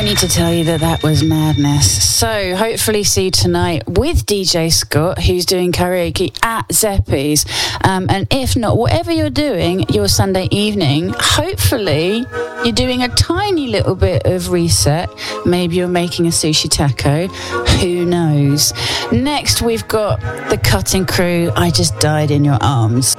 need to tell you that was madness. So hopefully see you tonight with DJ Scott, who's doing karaoke at Zeppi's. And if not, whatever you're doing your Sunday evening, hopefully you're doing a tiny little bit of reset. Maybe you're making a sushi taco. Who knows? Next, we've got the Cutting Crew. I Just Died in Your Arms.